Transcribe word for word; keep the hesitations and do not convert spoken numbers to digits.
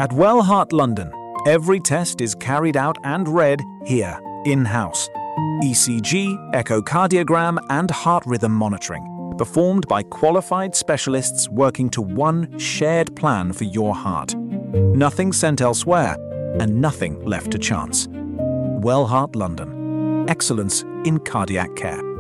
At Wellheart London, every test is carried out and read here, in-house. E C G, echocardiogram, and heart rhythm monitoring, performed by qualified specialists working to one shared plan for your heart. Nothing sent elsewhere, and nothing left to chance. Wellheart London. Excellence in cardiac care.